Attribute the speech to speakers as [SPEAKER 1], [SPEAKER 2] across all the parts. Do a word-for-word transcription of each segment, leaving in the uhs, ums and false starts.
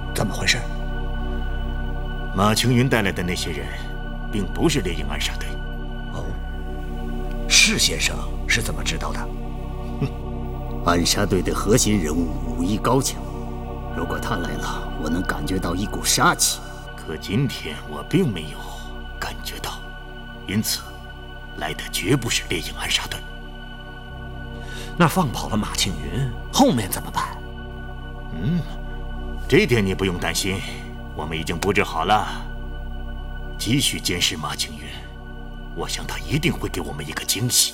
[SPEAKER 1] 怎么回事？
[SPEAKER 2] 马青云带来的那些人，并不是猎鹰暗杀队。
[SPEAKER 1] 哦，释先生是怎么知道的？
[SPEAKER 3] 哼，暗杀队的核心人物武艺高强，如果他来了，我能感觉到一股杀气。
[SPEAKER 2] 可今天我并没有感觉到，因此来的绝不是猎鹰暗杀队。
[SPEAKER 1] 那放跑了马庆云，后面怎么办？
[SPEAKER 2] 嗯，这点你不用担心，我们已经布置好了，继续监视马庆云。我想他一定会给我们一个惊喜。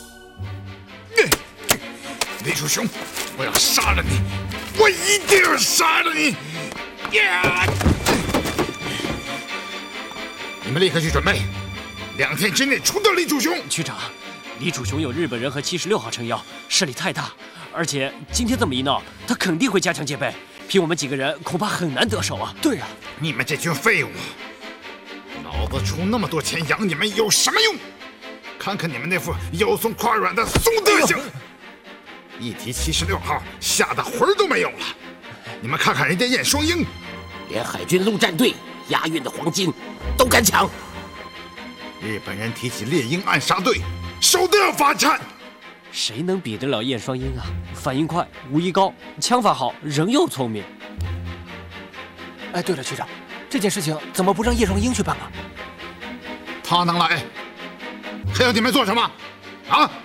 [SPEAKER 4] 李楚雄，我要杀了你！我一定要杀了你！呀！你们立刻去准备，两天之内除掉李楚雄。
[SPEAKER 5] 区长，李楚雄有日本人和七十六号撑腰，势力太大，而且今天这么一闹，他肯定会加强戒备，凭我们几个人恐怕很难得手啊。
[SPEAKER 1] 对啊，
[SPEAKER 4] 你们这群废物，老子出那么多钱养你们有什么用？看看你们那副腰松胯软的怂德行！一提七十六号，吓得魂儿都没有了。你们看看人家燕双鹰，
[SPEAKER 6] 连海军陆战队押运的黄金都敢抢。
[SPEAKER 4] 日本人提起猎鹰暗杀队，手都要发颤。
[SPEAKER 5] 谁能比得了燕双鹰啊？反应快，武艺高，枪法好，人又聪明。
[SPEAKER 1] 哎，对了，局长，这件事情怎么不让叶双鹰去办啊？
[SPEAKER 4] 他能来，还要你们做什么？啊？